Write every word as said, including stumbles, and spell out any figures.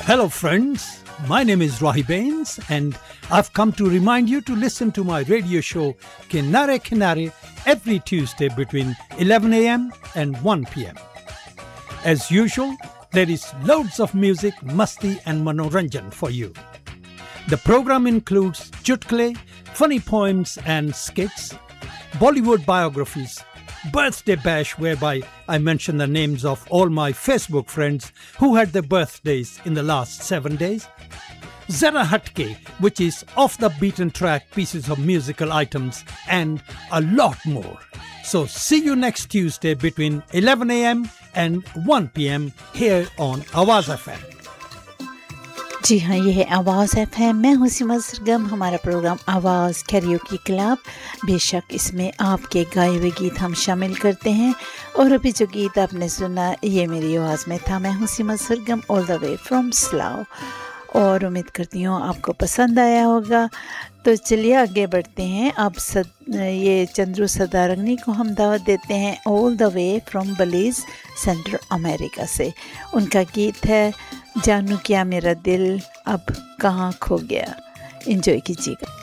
Hello friends, my name is Rahi Bains and I've come to remind you to listen to my radio show Kinare Kinare every Tuesday between eleven a.m. and one p.m. As usual, there is loads of music, masti and manoranjan for you. The program includes chutkle, funny poems and skits, Bollywood biographies, birthday bash whereby I mention the names of all my Facebook friends who had their birthdays in the last seven days, Zara Hatke, which is off the beaten track pieces of musical items, and a lot more. So see you next Tuesday between eleven a.m. and one p.m. here on Awaz F M. जी हाँ, ये है आवाज़ F M. मैं हूँ सीमा सरगम। हमारा programme आवाज़ karaoke club, बेशक इसमें आपके गाए हुए गीत हम शामिल करते हैं। और अभी जो गीत आपने सुना ये मेरी आवाज़ में था। मैं हूँ सीमा सरगम, all the way from Slav. और उम्मीद करती हूँ आपको पसंद आया होगा। तो चलिए आगे बढ़ते हैं। अब सद, ये चंद्रू सदारंगनी को हम दावत देते हैं all the way from बलीज़, central America से। उनका गीत है जानू क्या मेरा दिल अब कहाँ खो गया। एंजॉय कीजिएगा।